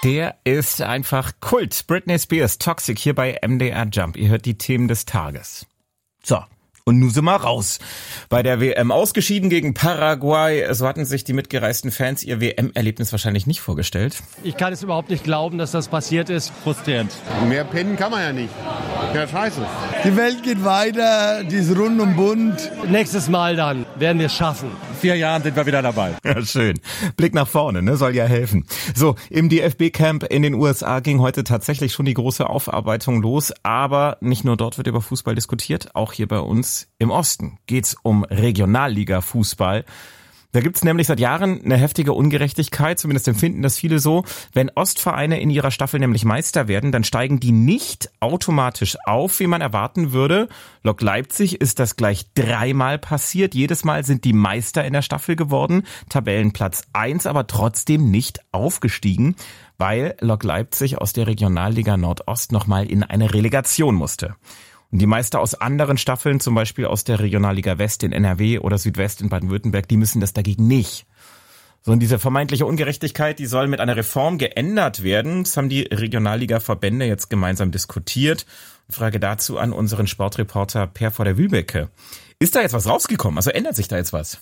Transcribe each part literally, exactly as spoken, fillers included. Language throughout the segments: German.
Der ist einfach Kult. Britney Spears, Toxic, hier bei M D R Jump. Ihr hört die Themen des Tages. So. Und nun sind wir raus. Bei der W M ausgeschieden gegen Paraguay. So hatten sich die mitgereisten Fans ihr W M-Erlebnis wahrscheinlich nicht vorgestellt. Ich kann es überhaupt nicht glauben, dass das passiert ist. Frustrierend. Mehr pennen kann man ja nicht. Ja, scheiße. Die Welt geht weiter, die ist rund und bunt. Nächstes Mal dann werden wir es schaffen. In vier Jahren sind wir wieder dabei. Ja, schön. Blick nach vorne, ne? Soll ja helfen. So, im D F B-Camp in den U S A ging heute tatsächlich schon die große Aufarbeitung los. Aber nicht nur dort wird über Fußball diskutiert, auch hier bei uns im Osten geht's um Regionalliga-Fußball. Da gibt's nämlich seit Jahren eine heftige Ungerechtigkeit, zumindest empfinden das viele so. Wenn Ostvereine in ihrer Staffel nämlich Meister werden, dann steigen die nicht automatisch auf, wie man erwarten würde. Lok Leipzig ist das gleich dreimal passiert. Jedes Mal sind die Meister in der Staffel geworden, Tabellenplatz eins, aber trotzdem nicht aufgestiegen, weil Lok Leipzig aus der Regionalliga Nordost nochmal in eine Relegation musste. Und die Meister aus anderen Staffeln, zum Beispiel aus der Regionalliga West in N R W oder Südwest in Baden-Württemberg, die müssen das dagegen nicht. So, und diese vermeintliche Ungerechtigkeit, die soll mit einer Reform geändert werden. Das haben die Regionalliga-Verbände jetzt gemeinsam diskutiert. Frage dazu an unseren Sportreporter Per vor der Wühlbecke. Ist da jetzt was rausgekommen? Also ändert sich da jetzt was?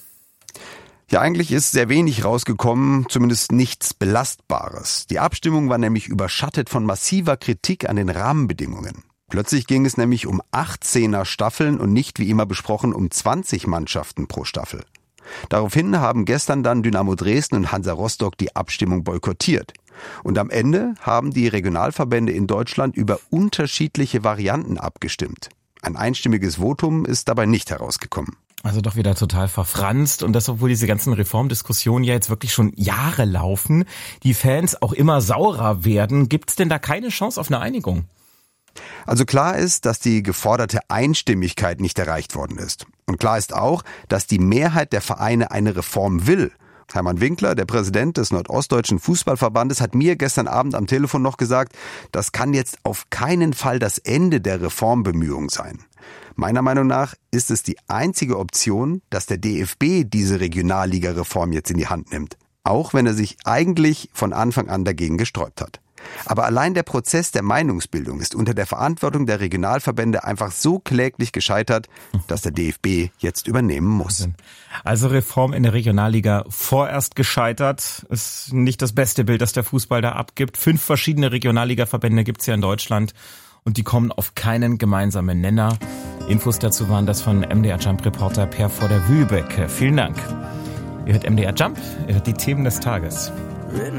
Ja, eigentlich ist sehr wenig rausgekommen, zumindest nichts Belastbares. Die Abstimmung war nämlich überschattet von massiver Kritik an den Rahmenbedingungen. Plötzlich ging es nämlich um achtzehner Staffeln und nicht wie immer besprochen um zwanzig Mannschaften pro Staffel. Daraufhin haben gestern dann Dynamo Dresden und Hansa Rostock die Abstimmung boykottiert. Und am Ende haben die Regionalverbände in Deutschland über unterschiedliche Varianten abgestimmt. Ein einstimmiges Votum ist dabei nicht herausgekommen. Also doch wieder total verfranst und das, obwohl diese ganzen Reformdiskussionen ja jetzt wirklich schon Jahre laufen, die Fans auch immer saurer werden. Gibt's denn da keine Chance auf eine Einigung? Also klar ist, dass die geforderte Einstimmigkeit nicht erreicht worden ist. Und klar ist auch, dass die Mehrheit der Vereine eine Reform will. Hermann Winkler, der Präsident des Nordostdeutschen Fußballverbandes, hat mir gestern Abend am Telefon noch gesagt, das kann jetzt auf keinen Fall das Ende der Reformbemühungen sein. Meiner Meinung nach ist es die einzige Option, dass der D F B diese Regionalliga-Reform jetzt in die Hand nimmt. Auch wenn er sich eigentlich von Anfang an dagegen gesträubt hat. Aber allein der Prozess der Meinungsbildung ist unter der Verantwortung der Regionalverbände einfach so kläglich gescheitert, dass der D F B jetzt übernehmen muss. Also Reform in der Regionalliga vorerst gescheitert. Ist nicht das beste Bild, das der Fußball da abgibt. Fünf verschiedene Regionalliga-Verbände gibt's ja in Deutschland und die kommen auf keinen gemeinsamen Nenner. Infos dazu waren das von M D R Jump-Reporter Per vor der Wühlbecke. Vielen Dank. Ihr hört M D R Jump, ihr hört die Themen des Tages.